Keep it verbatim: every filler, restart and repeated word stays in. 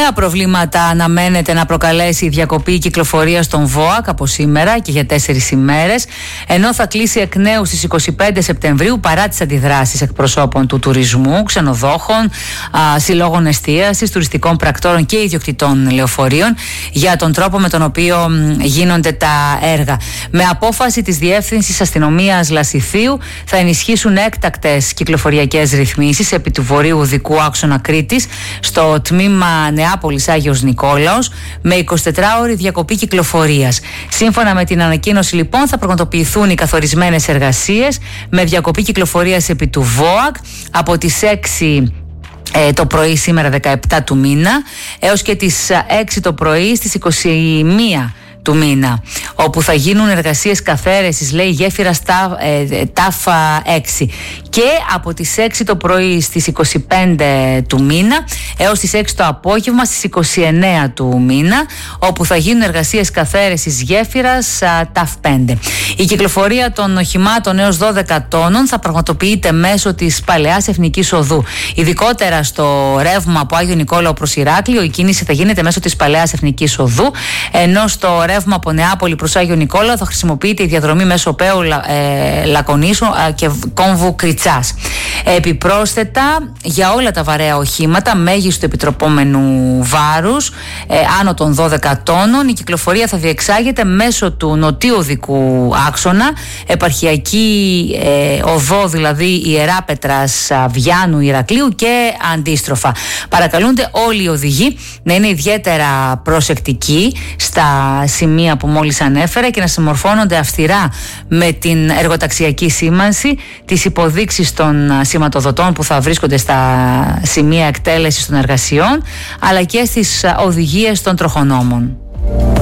Νέα προβλήματα αναμένεται να προκαλέσει η διακοπή κυκλοφορίας των ΒΟΑΚ από σήμερα και για τέσσερις ημέρες, ενώ θα κλείσει εκ νέου στις είκοσι πέντε Σεπτεμβρίου παρά τις αντιδράσεις εκπροσώπων του τουρισμού, ξενοδόχων, α, συλλόγων εστίασης, τουριστικών πρακτόρων και ιδιοκτητών λεωφορείων για τον τρόπο με τον οποίο γίνονται τα έργα. Με απόφαση της Διεύθυνσης Αστυνομίας Λασιθίου θα ενισχύσουν έκτακτες κυκλοφοριακές ρυθμίσεις επί του βορείου οδικού άξονα Κρήτης στο τμήμα Νεάπολης Άγιος Νικόλαος με εικοσιτετράωρη διακοπή κυκλοφορίας. Σύμφωνα με την ανακοίνωση, λοιπόν, θα πραγματοποιηθούν οι καθορισμένες εργασίες με διακοπή κυκλοφορίας επί του ΒΟΑΚ από τις έξι ε, το πρωί σήμερα δεκαεπτά του μήνα έως και τις έξι το πρωί στις είκοσι μία του μήνα, όπου θα γίνουν εργασίες καθαίρεσης, λέει, γέφυρας τα, ε, ΤΑΦΑ έξι, και από τις έξι το πρωί στις είκοσι πέντε του μήνα έως τις έξι το απόγευμα στις είκοσι εννέα του μήνα, όπου θα γίνουν εργασίες καθαίρεσης γέφυρας α, ΤΑΦ πέντε. Η κυκλοφορία των οχημάτων έως δώδεκα τόνων θα πραγματοποιείται μέσω της Παλαιάς Εθνικής Οδού. Ειδικότερα στο ρεύμα από Άγιο Νικόλαο προς Ηράκλειο η κίνηση θα γίνεται μέσω της Παλαιάς Εθνικής Οδού, ενώ στο ρεύμα από Νεάπολη προς Άγιο Νικόλαο θα χρησιμοποιείται η διαδρομή μέσω Πέου ε, Λακωνήσου ε, και Κόμβου Κριτσάς. Επιπρόσθετα, για όλα τα βαρέα οχήματα μέγιστο επιτροπόμενου βάρους ε, άνω των δώδεκα τόνων, η κυκλοφορία θα διεξάγεται μέσω του νοτίου οδικού άξονα, επαρχιακή ε, οδό, δηλαδή Ιεράπετρας Βιάννου Ηρακλείου και αντίστροφα. Παρακαλούνται όλοι οι οδηγοί να είναι ιδιαίτερα προσεκτικοί στα σημεία που μόλις ανέφερα και να συμμορφώνονται αυστηρά με την εργοταξιακή σήμανση, τις υποδείξεις των σηματοδοτών που θα βρίσκονται στα σημεία εκτέλεσης των εργασιών, αλλά και στις οδηγίες των τροχονόμων.